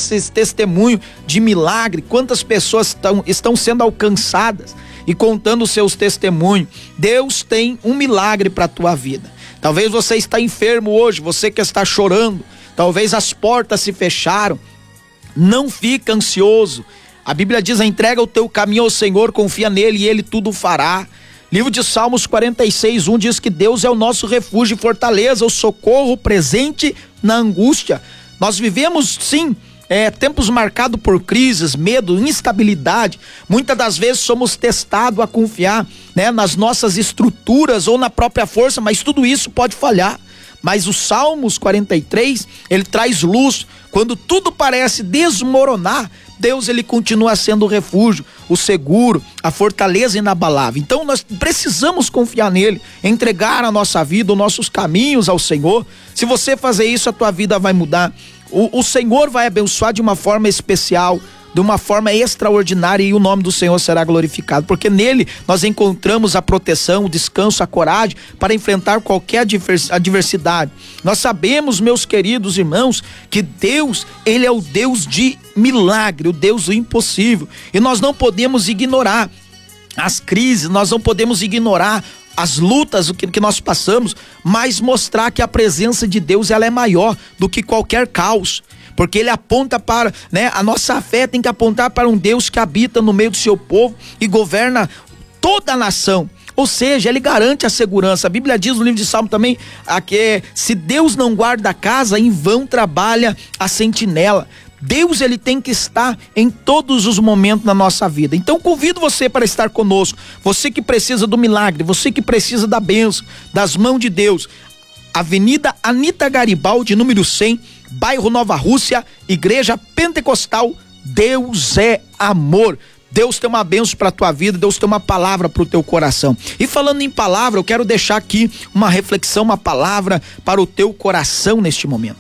esses testemunhos de milagre, quantas pessoas estão sendo alcançadas e contando seus testemunhos. Deus tem um milagre para a tua vida. Talvez você está enfermo hoje, você que está chorando, talvez as portas se fecharam. Não fica ansioso. A Bíblia diz: entrega o teu caminho ao Senhor, confia nele e ele tudo fará. Livro de Salmos 46:1 diz que Deus é o nosso refúgio e fortaleza, o socorro presente na angústia. Nós vivemos, sim, tempos marcados por crises, medo, instabilidade. Muitas das vezes somos testados a confiar, nas nossas estruturas ou na própria força, mas tudo isso pode falhar. Mas o Salmos 43, ele traz luz. Quando tudo parece desmoronar, Deus, ele continua sendo o refúgio, o seguro, a fortaleza inabalável. Então nós precisamos confiar nele, entregar a nossa vida, os nossos caminhos ao Senhor. Se você fazer isso, a tua vida vai mudar. O Senhor vai abençoar de uma forma especial, de uma forma extraordinária, e o nome do Senhor será glorificado, porque nele nós encontramos a proteção, o descanso, a coragem para enfrentar qualquer adversidade. Nós sabemos, meus queridos irmãos, que Deus, ele é o Deus de milagre, o Deus do impossível, e nós não podemos ignorar as crises, nós não podemos ignorar as lutas, o que nós passamos, mas mostrar que a presença de Deus, ela é maior do que qualquer caos. Porque ele aponta para, a nossa fé tem que apontar para um Deus que habita no meio do seu povo e governa toda a nação. Ou seja, ele garante a segurança. A Bíblia diz no livro de Salmo também, que se Deus não guarda a casa, em vão trabalha a sentinela. Deus, ele tem que estar em todos os momentos na nossa vida. Então convido você para estar conosco. Você que precisa do milagre, você que precisa da bênção, das mãos de Deus. Avenida Anita Garibaldi, número 100, bairro Nova Rússia, Igreja Pentecostal Deus é Amor. Deus tem uma bênção para a tua vida, Deus tem uma palavra para o teu coração. E falando em palavra, eu quero deixar aqui uma reflexão, uma palavra para o teu coração neste momento.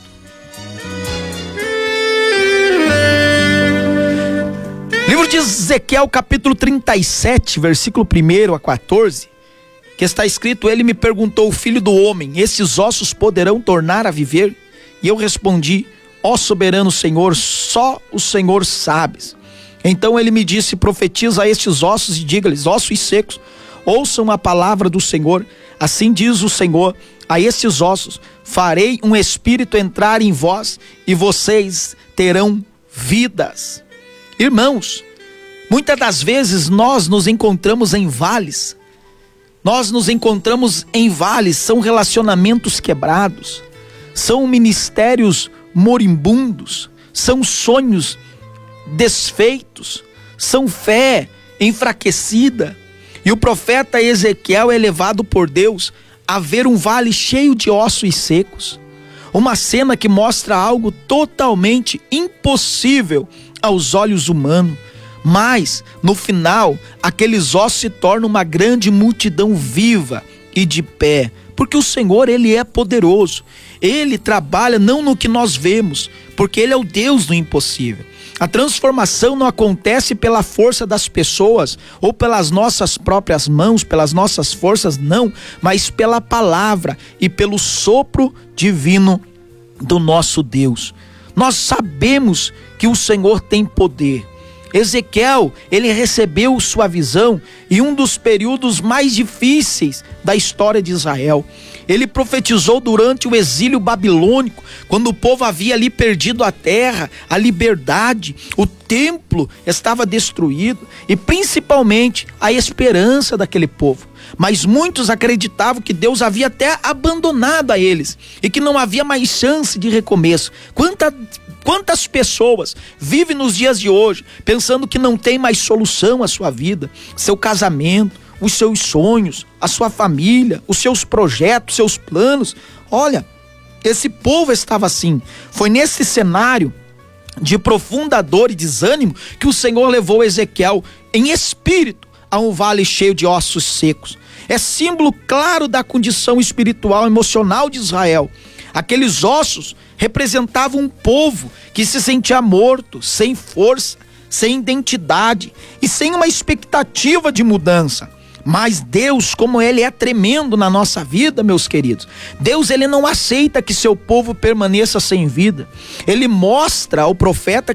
Livro de Ezequiel, capítulo 37, versículo 1 a 14, que está escrito: ele me perguntou, filho do homem, esses ossos poderão tornar a viver? E eu respondi: ó soberano Senhor, só o Senhor sabes. Então ele me disse: profetiza a estes ossos e diga-lhes: ossos secos, ouçam a palavra do Senhor. Assim diz o Senhor: a estes ossos farei um espírito entrar em vós e vocês terão vidas. Irmãos, muitas das vezes nós nos encontramos em vales. São relacionamentos quebrados, são ministérios moribundos, são sonhos desfeitos, são fé enfraquecida. E o profeta Ezequiel é levado por Deus a ver um vale cheio de ossos secos. Uma cena que mostra algo totalmente impossível aos olhos humanos. Mas, no final, aqueles ossos se tornam uma grande multidão viva e de pé. Porque o Senhor, ele é poderoso. Ele trabalha não no que nós vemos, porque ele é o Deus do impossível. A transformação não acontece pela força das pessoas ou pelas nossas próprias mãos, pelas nossas forças, não, mas pela palavra e pelo sopro divino do nosso Deus. Nós sabemos que o Senhor tem poder. Ezequiel, ele recebeu sua visão em um dos períodos mais difíceis da história de Israel. Ele profetizou durante o exílio babilônico, quando o povo havia ali perdido a terra, a liberdade, o templo estava destruído e principalmente a esperança daquele povo. Mas muitos acreditavam que Deus havia até abandonado a eles e que não havia mais chance de recomeço. Quantas pessoas vivem nos dias de hoje pensando que não tem mais solução à sua vida, seu casamento, os seus sonhos, a sua família, os seus projetos, seus planos? Olha, esse povo estava assim. Foi nesse cenário de profunda dor e desânimo que o Senhor levou Ezequiel em espírito a um vale cheio de ossos secos. É símbolo claro da condição espiritual e emocional de Israel. Aqueles ossos representavam um povo que se sentia morto, sem força, sem identidade e sem uma expectativa de mudança. Mas Deus, como ele é tremendo na nossa vida, meus queridos, Deus, ele não aceita que seu povo permaneça sem vida. Ele mostra ao profeta